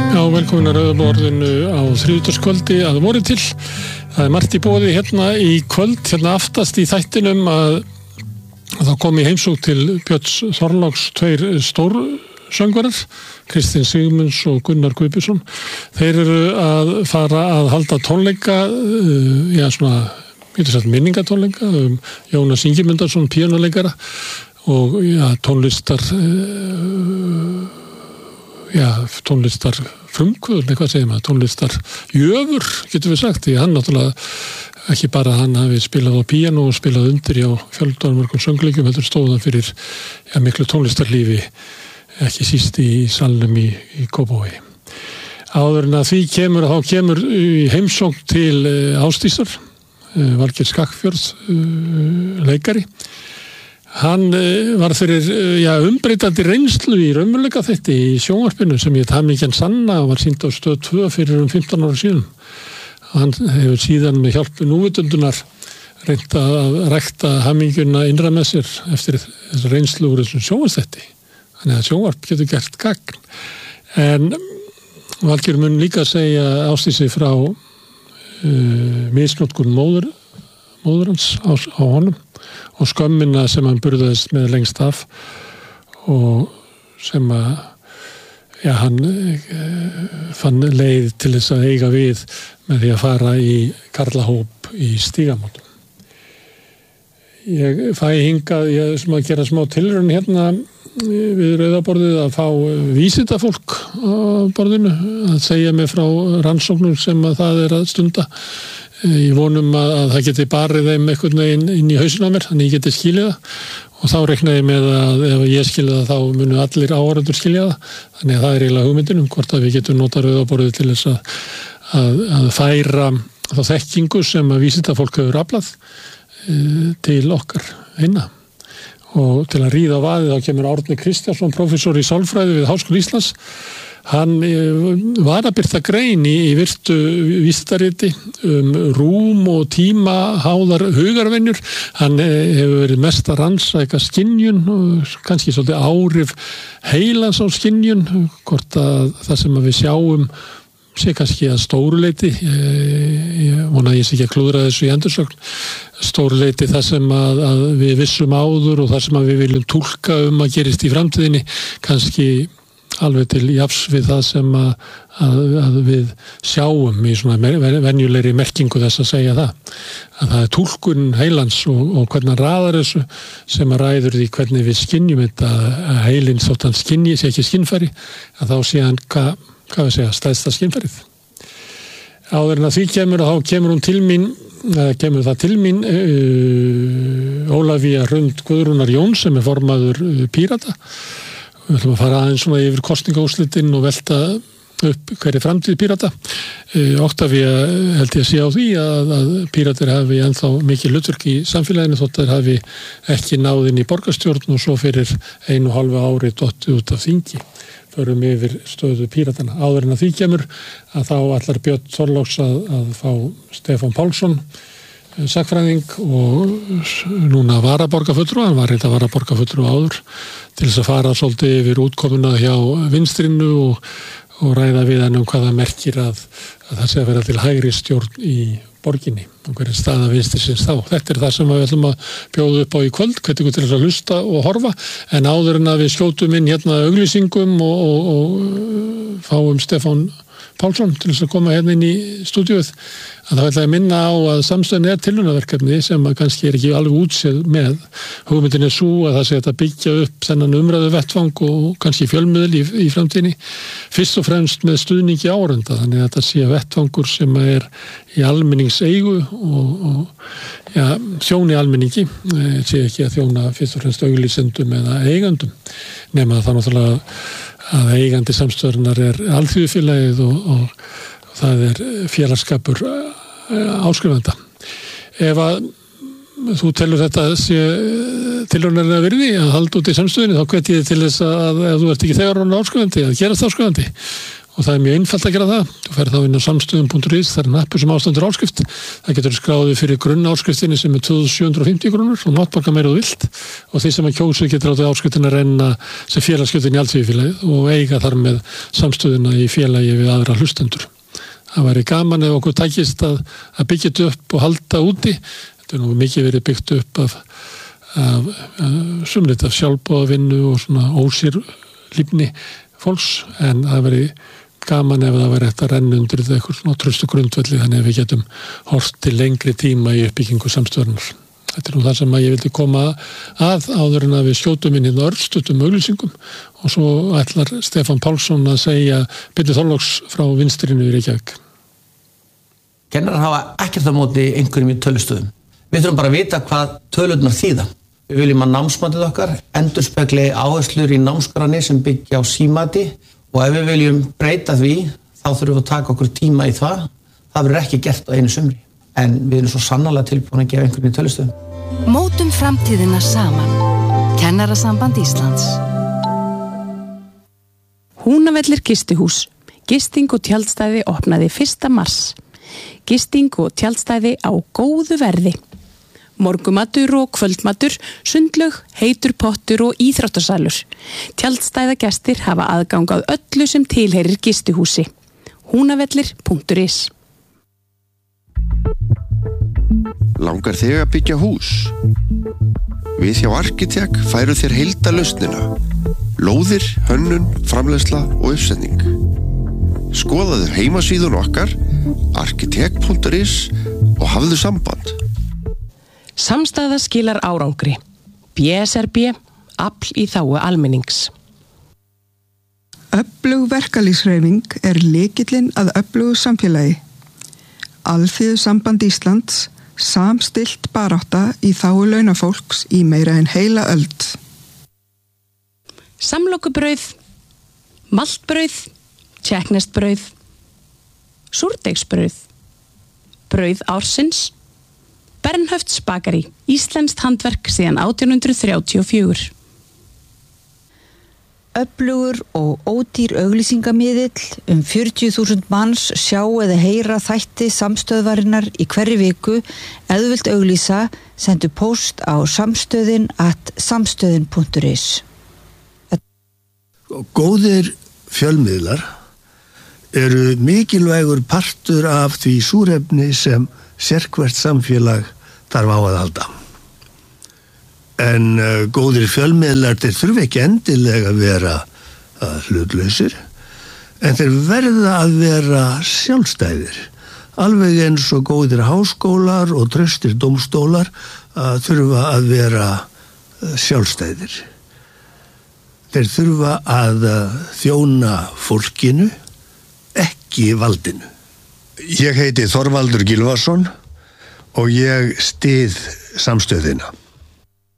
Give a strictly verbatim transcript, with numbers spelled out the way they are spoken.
Já, velkomin að Rauðaborðinu á þriðjudagskvöldi að voru til. Það er margt í boði hérna í kvöld, hérna aftast í þættinum að, að þá kom í heimsókn til Björns Þorláks tveir stórsöngvarar, Kristinn Sigmunds og Gunnar Guðbjörnsson. Þeir eru að fara að halda tónleika, já svona, getur sagt minningatónleika, um Jónas Ingimundarson, píanóleikara og já, tónlistar, já, tónlistar frumkvöðl, eitthvað segir maður, tónlistar jöfur, getur við sagt, því hann náttúrulega, ekki bara hann hafi spilað á píanó og spilað undir á fjöldanmörgum söngleikjum, heldur stóðan fyrir ja, miklu tónlistarlífi, ekki síst í salnum í, í Kópavogi. Áður en að því kemur, þá kemur í heimsókn til uh, Ásdísar, uh, Valgeir Skagfjörð, uh, leikari. Hann uh, var fyrir uh, ja, umbreytandi reynslu í raunveruleika þetta í sjónvarpinu sem ég tæmi ekki en sanna og var sýnd á stöð tvö fyrir um fimmtán ára síðan. Hann hefur síðan með hjálp núvitundunar reynt að rækta hamingjuna innra með sér eftir þessa reynslu úr þessum sjónvarpsþætti. Þannig að sjónvarp getur gert gagn. En Valgeir mun líka segja Ásdísi frá uh, misnotkun móður, móður hans á, á honum og skömmina sem hann burðaðist með lengst af og sem að já, hann uh, fann leið til þess að eiga við með því að fara í karlahóp í Stígamótum. Ég fæ hingað, ég sem að gera smá tilraun hérna við Rauðaborðið að fá vísindafólk á borðinu að segja mig frá rannsóknum sem að það er að stunda. Ég vonum að, að það geti barið þeim einhvern veginn inn í hausinn á mér, þannig ég geti skilið það og þá reikna ég með að ef ég skilið það þá munu allir áhorfendur skilja það. Þannig að það er eiginlega hugmyndin um hvort að við getum notað Rauðaborðið til þess að, að, að færa þá þekkingu sem að vísindafólk hefur aflað til okkar hinna og til að ríða á vaðið þá kemur Árni Kristjánsson, prófessor í sálfræði við Háskóla Íslands. Hann var að birta grein í, í virtu vísindariti um rúm og tíma háðar hugarvenjur. Hann hefur verið mest að rannsaka skynjun og kannski svolítið áhrif heilans á skynjun, hvort að það sem að við sjáum sé kannski að stóruleiti, ég vona að ég sé ekki að klúðra þessu í endursögn, stóruleiti það sem að, að við vissum áður og það sem að við viljum túlka um að gerist í framtíðinni, kannski alveg til jafns við það sem að, að, að við sjáum í svona venjulegri merkingu þess að segja það. Að það er túlkun heilans og, og hvernig hann raðar þessu sem að ræður því hvernig við skynjum þetta, að heilin þótt hann skynji, sé ekki skynfæri, að þá sé hann hvað hvað við segja, stæðsta skynfærið. Áður en að því kemur og þá kemur hún til mín, eða kemur það til mín uh, Ólafía Hrund Guðrúnar Jóns sem er formaður uh, Pírata. Við ætlum að fara aðeins svona yfir kosningaúrslitin og velta upp hverju framtíð Pírata. Uh, Oktavía held ég að sé á því að, að Píratir hafi ennþá mikið hlutverk í samfélaginu þótt þeir hafi ekki náð inn í borgarstjórn og svo fyrir einu og hálfu ári dottið út af þingi. Förum yfir stöðu Píratana. Áður en að því kemur að þá ætlar Björn Þorláks að, að fá Stefán Pálsson, sagnfræðing og núna varaborgarfulltrúa, hann var reynda varaborgarfulltrúa áður, til þess að fara svolítið yfir útkomuna hjá vinstrinu og, og ræða við hann um hvað það merkir að, að það sé að vera til hægri stjórn í borginni og hverju staða vinstrisins þá. Þetta er það sem við ætlum að bjóða upp á í kvöld, hvernig til þess að hlusta og horfa, en áður en að við skjótum inn hérna auglýsingum og, og, og fáum Stefán Pálsson til þess að koma hérna inn í stúdíuð, að það ætla að minna á að samstöðin er tilraunaverkefni sem að kannski er ekki alveg útséð með. Hugmyndin er sú að það sé að byggja upp þennan umræðu vettvang og kannski fjölmiðl í, í framtíðinni, fyrst og fremst með stuðningi áhorfenda, þannig að þetta sé vettvangur sem er í almenningseigu og, og ja, þjóni almenningi, sé ekki að þjóna fyrst og fremst auglýsendum eða eigandum, nema það náttúrulega að eigandi samstöðunar er alþjóðfélagið og, og, og það er félagsskapur áskrifanda. Ef að þú telur þetta sé tilraunarlega virði að halda út í samstöðunni þá hvet ég til þess að ef þú ert ekki þegar orðinn áskrifandi að gerast áskrifandi og það er mjög einfalt að gera það. Þú ferð þá inn á samstöðum punktur is, það er nappur sem ástandur áskrift. Það getur skráðið fyrir grunn áskriftinni sem er tvö þúsund sjö hundruð og fimmtíu krónur og máttbaka meira þú vilt og því sem að kjósið getur látið áskriftin að renna sem félagsgjöldin í Alþýðufélagið og eiga þar með samstöðuna í félagi við aðra hlustendur. Það væri gaman ef okkur tækist að, að byggja þetta upp og halda úti. Þetta er nú mikið verið byggt upp af, af, af sumlit af sjálfboðavinnu og svona ósýr lífni fólks, en það væri gaman ef það væri hægt að renna undir þetta eitthvað svona traustu grundvelli, þannig að við getum horft til lengri tíma í uppbyggingu samstöðunar. Þetta er nú það sem að ég vildi koma að áður en að við skjótum inn í örstutum auglýsingum og svo ætlar Stefán Pálsson að segja Birnir Þorláks frá vinstrinu í Reykjavík. Kennarar hafa ekkert á móti einhverjum í tölustöðum. Við þurfum bara að vita hvað tölurnar þýða. Við viljum að námsmatið okkar endurspegli áherslur í námskránni sem byggja á símati og ef við viljum breyta því þá þurfum við að taka okkur tíma í það. Það verður ekki gert á einu sumri. En við erum svo sannarlega tilbúin að gefa einhvern í tölustöðum. Mótum framtíðina saman. Kennarasamband Íslands. Húnavellir gistihús. Gisting og tjaldstæði opnaði fyrsta mars. Gisting og tjaldstæði á góðu verði. Morgumatur og kvöldmatur, sundlaug, heitur pottur og íþróttasalur. Tjaldstæðagestir hafa aðgang að öllu sem tilheyrir gistihúsi. húnavellir punktur is. Langar þig að byggja hús? Við hjá Arkitek færu þér heildarlausnina. Lóðir, hönnun, framleiðsla og uppsetning. Skoðaðu heimasíðun okkar arkitek punktur is og hafðu samband. Samstæða skilar árangri. B S R B, afl í þágu almennings. Öflug verkalýðshreyfing er lykillinn að öflugu samfélagi. Alþýðusamband Íslands samstillt barátta í þágu launafólks í meira en heila öld. Samlokubrauð, maltbrauð, tékkneskt-brauð, súrdeigsbrauð, brauð ársins, Bernhöfts bakari, íslenskt handverk síðan átján hundruð þrjátíu og fjögur. Öflugur og ódýr auglýsingamiðill um fjörutíu þúsund manns sjá eða heyra þætti samstöðvarinnar í hverri viku. Ef þú vilt auglýsa, sendu post á samstöðin at samstöðin punktur is. Góðir fjölmiðlar eru mikilvægur partur af því súrefni sem sérhvert samfélag þarf á að halda. En uh, góðir fjölmiðlar, þeir þurfa ekki endilega að vera uh, hlutlausir, en þeir verða að vera sjálfstæðir. Alveg eins og góðir háskólar og traustir dómstólar uh, þurfa að vera uh, sjálfstæðir. Þeir þurfa að uh, þjóna fólkinu, ekki valdinu. Ég heiti Þorvaldur Gylfason og ég styð samstöðina.